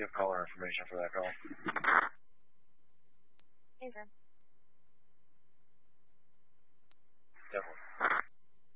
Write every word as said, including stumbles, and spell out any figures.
give caller information for that call. Hey, sir.